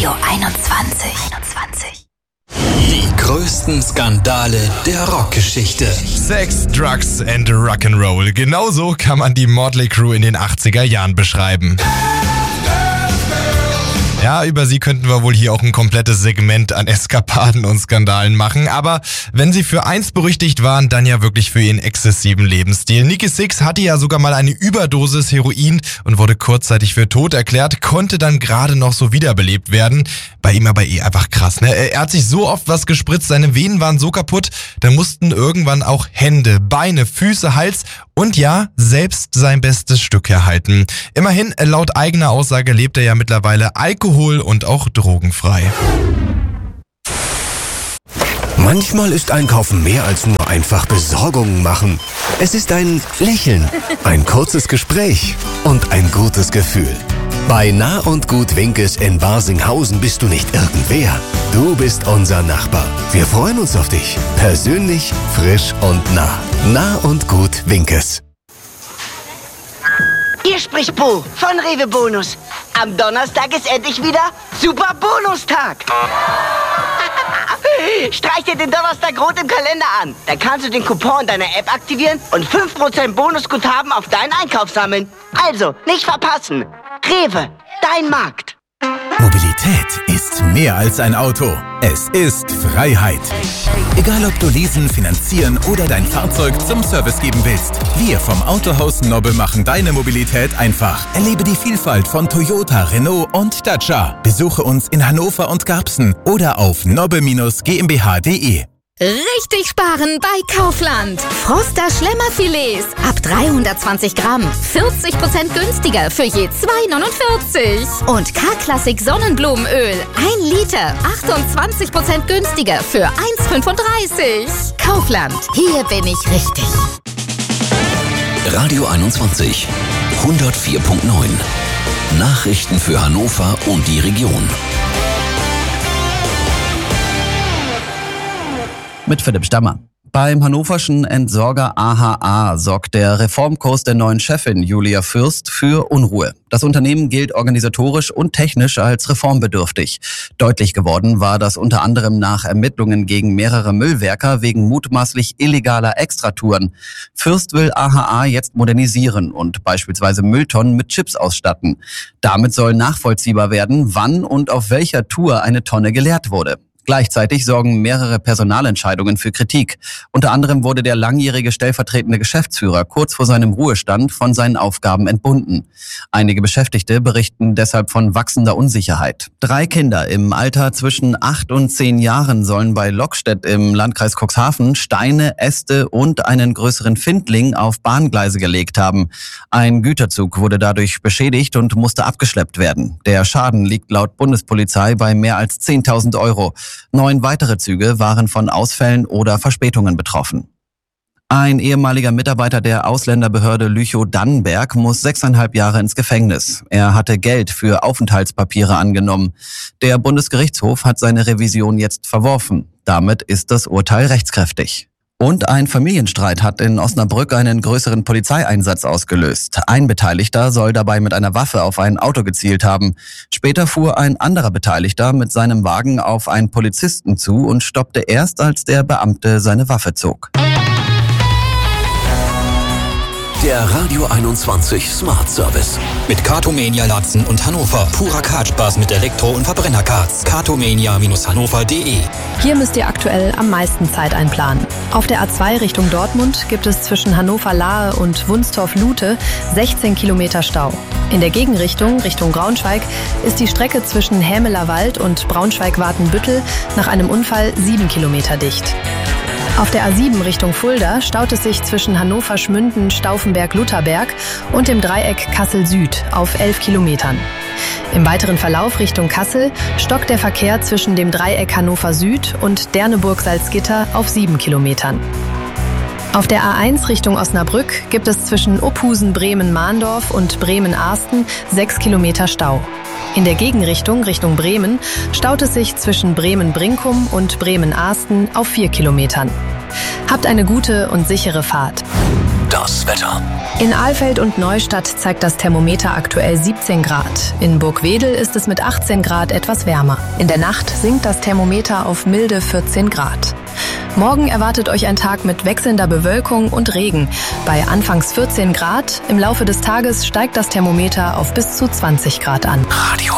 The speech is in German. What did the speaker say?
Radio 21. Die größten Skandale der Rockgeschichte. Sex, Drugs and Rock'n'Roll. Genauso kann man die Mötley Crüe in den 80er Jahren beschreiben. Ja, über sie könnten wir wohl hier auch ein komplettes Segment an Eskapaden und Skandalen machen. Aber wenn sie für eins berüchtigt waren, dann ja wirklich für ihren exzessiven Lebensstil. Nikki Sixx hatte ja sogar mal eine Überdosis Heroin und wurde kurzzeitig für tot erklärt, konnte dann gerade noch so wiederbelebt werden. Bei ihm aber einfach krass, ne? Er hat sich so oft was gespritzt, seine Venen waren so kaputt, da mussten irgendwann auch Hände, Beine, Füße, Hals und ja, selbst sein bestes Stück erhalten. Immerhin, laut eigener Aussage lebt er ja mittlerweile Alkohol- und auch drogenfrei. Manchmal ist Einkaufen mehr als nur einfach Besorgungen machen. Es ist ein Lächeln, ein kurzes Gespräch und ein gutes Gefühl. Bei Nah und Gut Winkes in Barsinghausen bist du nicht irgendwer. Du bist unser Nachbar. Wir freuen uns auf dich. Persönlich, frisch und nah. Nah und Gut Winkes. Hier spricht Bo von Rewe Bonus. Am Donnerstag ist endlich wieder Super Bonustag. Streich dir den Donnerstag rot im Kalender an. Dann kannst du den Coupon deiner App aktivieren und 5% Bonusguthaben auf deinen Einkauf sammeln. Also, nicht verpassen. Rewe, dein Markt. Mobilität ist mehr als ein Auto. Es ist Freiheit. Egal ob du leasen, finanzieren oder dein Fahrzeug zum Service geben willst. Wir vom Autohaus Nobbe machen deine Mobilität einfach. Erlebe die Vielfalt von Toyota, Renault und Dacia. Besuche uns in Hannover und Garbsen oder auf nobbe-gmbh.de. Richtig sparen bei Kaufland. Froster Schlemmerfilets ab 320 Gramm. 40% günstiger für je 2,49. Und K-Klassik Sonnenblumenöl. 1 Liter. 28% günstiger für 1,35. Kaufland. Hier bin ich richtig. Radio 21. 104.9. Nachrichten für Hannover und die Region. Mit Philipp Stammer. Beim hannoverschen Entsorger AHA sorgt der Reformkurs der neuen Chefin Julia Fürst für Unruhe. Das Unternehmen gilt organisatorisch und technisch als reformbedürftig. Deutlich geworden war das unter anderem nach Ermittlungen gegen mehrere Müllwerker wegen mutmaßlich illegaler Extratouren. Fürst will AHA jetzt modernisieren und beispielsweise Mülltonnen mit Chips ausstatten. Damit soll nachvollziehbar werden, wann und auf welcher Tour eine Tonne geleert wurde. Gleichzeitig sorgen mehrere Personalentscheidungen für Kritik. Unter anderem wurde der langjährige stellvertretende Geschäftsführer kurz vor seinem Ruhestand von seinen Aufgaben entbunden. Einige Beschäftigte berichten deshalb von wachsender Unsicherheit. 3 Kinder im Alter zwischen 8 und 10 Jahren sollen bei Lockstedt im Landkreis Cuxhaven Steine, Äste und einen größeren Findling auf Bahngleise gelegt haben. Ein Güterzug wurde dadurch beschädigt und musste abgeschleppt werden. Der Schaden liegt laut Bundespolizei bei mehr als 10.000 Euro. 9 weitere Züge waren von Ausfällen oder Verspätungen betroffen. Ein ehemaliger Mitarbeiter der Ausländerbehörde Lüchow-Dannenberg muss 6,5 Jahre ins Gefängnis. Er hatte Geld für Aufenthaltspapiere angenommen. Der Bundesgerichtshof hat seine Revision jetzt verworfen. Damit ist das Urteil rechtskräftig. Und ein Familienstreit hat in Osnabrück einen größeren Polizeieinsatz ausgelöst. Ein Beteiligter soll dabei mit einer Waffe auf ein Auto gezielt haben. Später fuhr ein anderer Beteiligter mit seinem Wagen auf einen Polizisten zu und stoppte erst, als der Beamte seine Waffe zog. Der Radio 21 Smart Service. Mit Cartomania Laatzen und Hannover. Purer Kartspaß mit Elektro- und Verbrennerkarts. Cartomania-hannover.de. Hier müsst ihr aktuell am meisten Zeit einplanen. Auf der A2 Richtung Dortmund gibt es zwischen Hannover-Lahe und Wunstorf-Lute 16 Kilometer Stau. In der Gegenrichtung, Richtung Braunschweig, ist die Strecke zwischen Hämeler Wald und Braunschweig-Wartenbüttel nach einem Unfall 7 Kilometer dicht. Auf der A7 Richtung Fulda staut es sich zwischen Hannover-Schmünden, Stauffenberg-Lutherberg und dem Dreieck Kassel-Süd auf 11 Kilometern. Im weiteren Verlauf Richtung Kassel stockt der Verkehr zwischen dem Dreieck Hannover-Süd und Derneburg-Salzgitter auf 7 Kilometern. Auf der A1 Richtung Osnabrück gibt es zwischen Ophusen, Bremen-Mahndorf und Bremen-Arsten 6 Kilometer Stau. In der Gegenrichtung Richtung Bremen staut es sich zwischen Bremen-Brinkum und Bremen-Arsten auf 4 Kilometern. Habt eine gute und sichere Fahrt. Das Wetter. In Alfeld und Neustadt zeigt das Thermometer aktuell 17 Grad. In Burgwedel ist es mit 18 Grad etwas wärmer. In der Nacht sinkt das Thermometer auf milde 14 Grad. Morgen erwartet euch ein Tag mit wechselnder Bewölkung und Regen. Bei anfangs 14 Grad, im Laufe des Tages steigt das Thermometer auf bis zu 20 Grad an. Radio